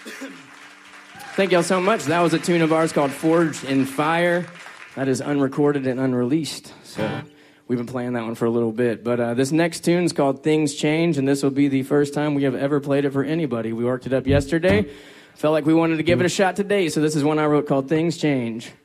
Thank y'all so much. That was a tune of ours called Forged in Fire. That is unrecorded and unreleased. So we've been playing that one for a little bit. But this next tune is called Things Change, and this will be the first time we have ever played it for anybody. We worked it up yesterday. Felt like we wanted to give it a shot today, so this is one I wrote called Things Change.